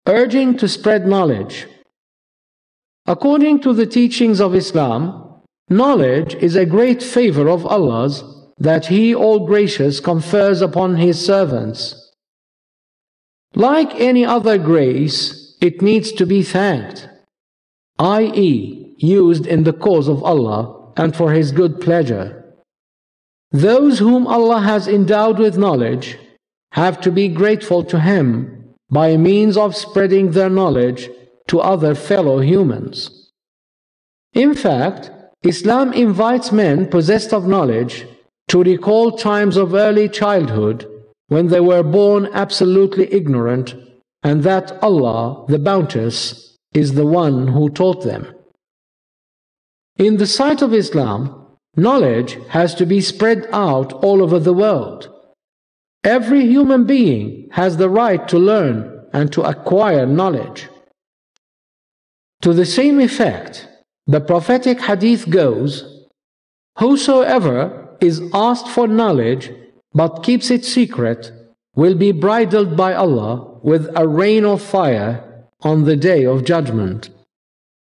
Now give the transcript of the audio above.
urging to spread knowledge. According to the teachings of Islam, knowledge is a great favor of Allah's that He All Gracious confers upon His servants. Like any other grace, it needs to be thanked, i.e., used in the cause of Allah and for His good pleasure. Those whom Allah has endowed with knowledge have to be grateful to Him by means of spreading their knowledge to other fellow humans. In fact, Islam invites men possessed of knowledge to recall times of early childhood when they were born absolutely ignorant, and that Allah, the Bounteous, is the one who taught them. In the sight of Islam, knowledge has to be spread out all over the world. Every human being has the right to learn and to acquire knowledge. To the same effect, the prophetic hadith goes, "Whosoever is asked for knowledge but keeps it secret will be bridled by Allah with a rain of fire on the day of judgment."